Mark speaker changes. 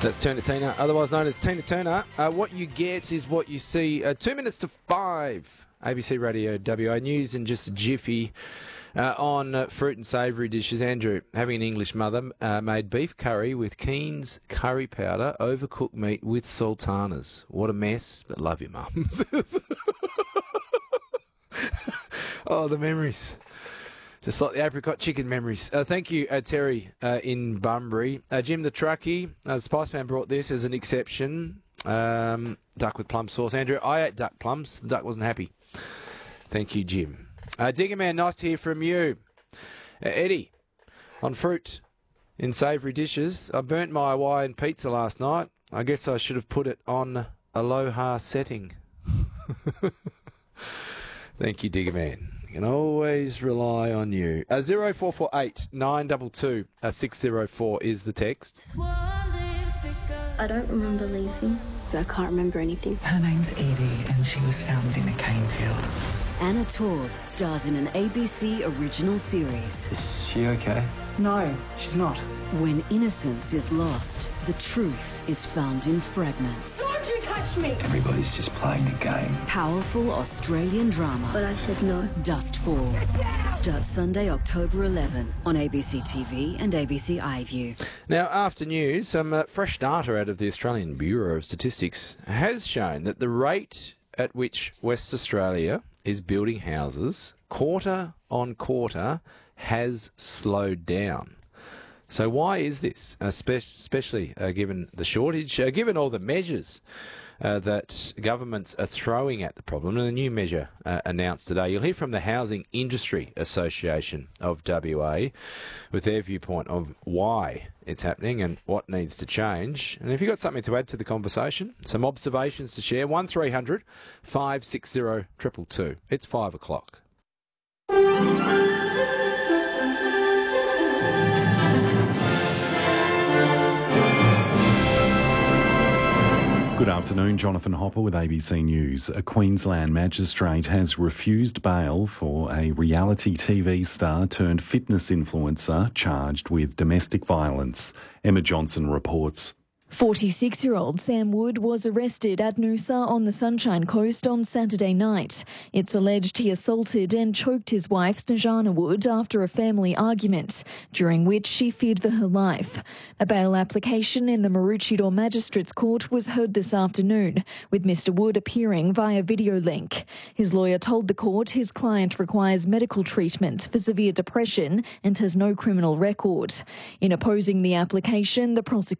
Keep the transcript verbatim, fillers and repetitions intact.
Speaker 1: That's Turner Tina, otherwise known as Tina Turner. Uh, what you get is what you see. Uh, two minutes to five. A B C Radio W A News in just a jiffy. Uh, on uh, fruit and savoury dishes, Andrew, having an English mother, uh, made beef curry with Keen's curry powder, overcooked meat with sultanas. What a mess, but love you, mum. Oh, the memories. Just like the apricot chicken memories. Uh, thank you, uh, Terry uh, in Bunbury. Uh, Jim the Truckie, uh, Spiceman brought this as an exception. Um, duck with plum sauce. Andrew, I ate duck plums. The duck wasn't happy. Thank you, Jim. Uh, Digger Man, nice to hear from you. Uh, Eddie, on fruit in savoury dishes, I burnt my Hawaiian pizza last night. I guess I should have put it on aloha setting. Thank you, Digger Man. You can always rely on you. Uh, zero four four eight nine two two uh, six zero four is the text.
Speaker 2: I don't remember leaving. I can't remember anything.
Speaker 3: Her name's Edie and she was found in a cane field.
Speaker 4: Anna Torv stars in an A B C original series.
Speaker 5: Is she okay?
Speaker 3: No, she's not.
Speaker 4: When innocence is lost, the truth is found in fragments.
Speaker 2: Don't you touch me!
Speaker 5: Everybody's just playing a game.
Speaker 4: Powerful Australian drama.
Speaker 2: But I said no.
Speaker 4: Dustfall. Starts Sunday, October eleventh on A B C T V and A B C iView.
Speaker 1: Now, after news, some uh, fresh data out of the Australian Bureau of Statistics has shown that the rate at which West Australia is building houses quarter on quarter has slowed down. So why is this, especially uh, given the shortage, uh, given all the measures uh, that governments are throwing at the problem, and a new measure uh, announced today? You'll hear from the Housing Industry Association of W A with their viewpoint of why it's happening and what needs to change. And if you've got something to add to the conversation, some observations to share, one three hundred five six zero two two two. It's five o'clock.
Speaker 6: Good afternoon, Jonathan Hopper with A B C News. A Queensland magistrate has refused bail for a reality T V star turned fitness influencer charged with domestic violence. Emma Johnson reports.
Speaker 7: forty-six-year-old Sam Wood was arrested at Noosa on the Sunshine Coast on Saturday night. It's alleged he assaulted and choked his wife, Snejana Wood, after a family argument, during which she feared for her life. A bail application in the Maroochydore Magistrates Court was heard this afternoon, with Mister Wood appearing via video link. His lawyer told the court his client requires medical treatment for severe depression and has no criminal record. In opposing the application, the prosecution